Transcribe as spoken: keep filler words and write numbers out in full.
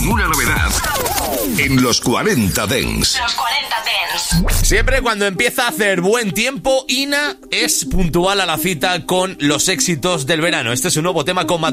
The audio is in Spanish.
Una novedad en los cuarenta Dance. Los cuarenta Dance. Siempre cuando empieza a hacer buen tiempo, Ina es puntual a la cita con los éxitos del verano. Este es un nuevo tema con Mad